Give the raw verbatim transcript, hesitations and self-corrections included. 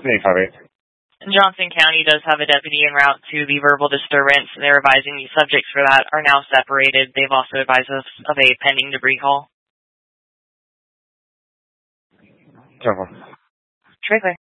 eight five eight. Johnson County does have a deputy en route to the verbal disturbance. They're advising the subjects for that are now separated. They've also advised us of a pending debris call. Careful. Trigger.